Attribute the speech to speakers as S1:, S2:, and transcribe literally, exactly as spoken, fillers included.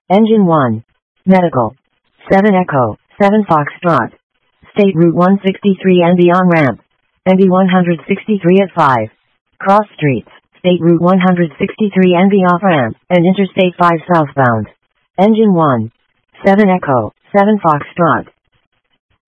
S1: Engine one. Medical. seven Echo, seven Foxtrot. State Route one sixty-three N B on-ramp. N B one sixty-three at five. Cross streets. State Route one sixty-three N B off-ramp, and Interstate five southbound. Engine one. seven Echo, seven Foxtrot.